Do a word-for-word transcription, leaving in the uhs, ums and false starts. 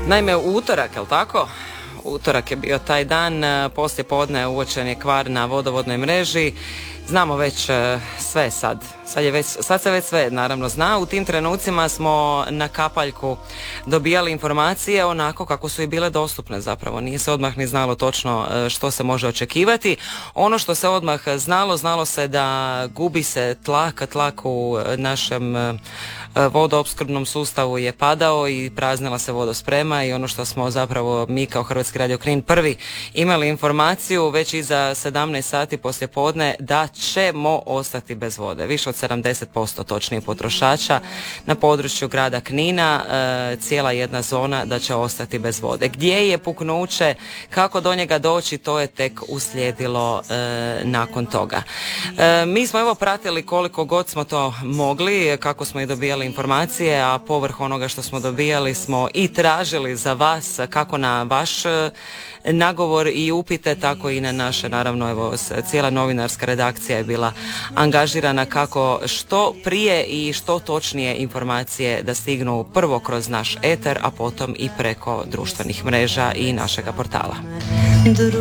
Naime, u utorak, je li tako? Utorak je bio taj dan, poslije podne uočen je kvar na vodovodnoj mreži. Znamo već sve sad. Sad, je već, sad se već sve naravno zna. U tim trenucima smo na kapaljku dobijali informacije onako kako su i bile dostupne zapravo. Nije se odmah ni znalo točno što se može očekivati. Ono što se odmah znalo, znalo se da gubi se tlak, tlak u našem vodoopskrbnom sustavu je padao i praznila se vodosprema i ono što smo zapravo mi kao Hrvatski radio Knin prvi imali informaciju već iza sedamnaest sati poslije podne da ćemo ostati bez vode. Više od sedamdeset posto točnije potrošača na području grada Knina, e, cijela jedna zona da će ostati bez vode. Gdje je puknuće, kako do njega doći, to je tek uslijedilo e, nakon toga. E, mi smo evo pratili koliko god smo to mogli, kako smo i dobijali informacije, a povrh onoga što smo dobijali smo i tražili za vas, kako na vaš nagovor i upite, tako i na naše, naravno, evo, cijela novinarska redakcija je bila angažirana kako što prije i što točnije informacije da stignu prvo kroz naš eter, a potom i preko društvenih mreža i našega portala.